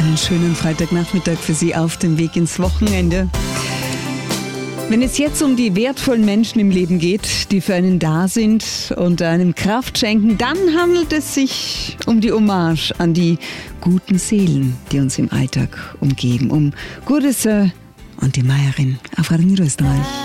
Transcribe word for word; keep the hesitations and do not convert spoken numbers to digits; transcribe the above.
Einen schönen Freitagnachmittag für Sie auf dem Weg ins Wochenende. Wenn es jetzt um die wertvollen Menschen im Leben geht, die für einen da sind und einem Kraft schenken, dann handelt es sich um die Hommage an die guten Seelen, die uns im Alltag umgeben, um Gurdesser und die Meierin auf Radio Niederösterreich.